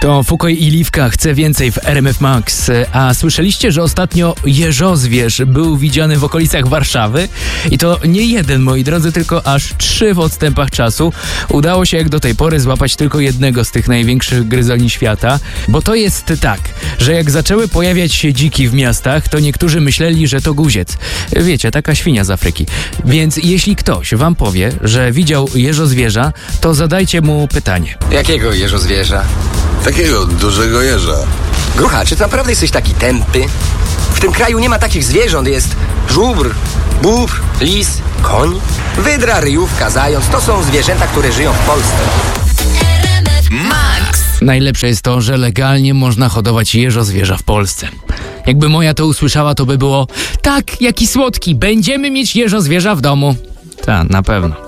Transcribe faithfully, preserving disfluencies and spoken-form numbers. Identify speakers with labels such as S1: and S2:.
S1: To Fukoj i Liwka, chcę więcej w R M F Max. A słyszeliście, że ostatnio jeżozwierz był widziany w okolicach Warszawy? I to nie jeden, moi drodzy, tylko aż trzy w odstępach czasu. Udało się jak do tej pory złapać tylko jednego z tych największych gryzoni świata. Bo to jest tak, że jak zaczęły pojawiać się dziki w miastach, to niektórzy myśleli, że to guziec. Wiecie, taka świnia z Afryki. Więc jeśli ktoś wam powie, że widział jeżozwierza, to zadajcie mu pytanie.
S2: Jakiego jeżozwierza?
S3: Takiego dużego jeża.
S2: Grucha, czy naprawdę jesteś taki tępy? W tym kraju nie ma takich zwierząt. Jest żubr, bóbr, lis, koń, wydra, ryjówka, zając. To są zwierzęta, które żyją w Polsce.
S1: Max! Najlepsze jest to, że legalnie można hodować jeżozwierza w Polsce. Jakby moja to usłyszała, to by było: tak, jaki słodki, będziemy mieć jeżozwierza w domu. Tak, na pewno.